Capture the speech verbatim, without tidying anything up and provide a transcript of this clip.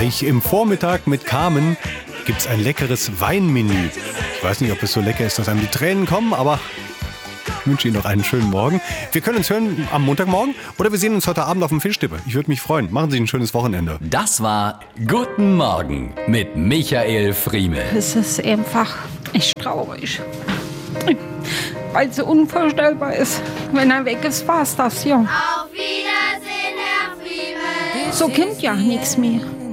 Gleich im Vormittag mit Carmen gibt's ein leckeres Weinmenü. Ich weiß nicht, ob es so lecker ist, dass einem die Tränen kommen, aber ich wünsche Ihnen noch einen schönen Morgen. Wir können uns hören am Montagmorgen oder wir sehen uns heute Abend auf dem Fischstippe. Ich würde mich freuen. Machen Sie ein schönes Wochenende. Das war Guten Morgen mit Michael Friemel. Es ist einfach echt traurig. Weil es so unvorstellbar ist. Wenn er weg ist, war's das, ja. Auf Wiedersehen, Herr Friemel. So kommt ja nichts mehr.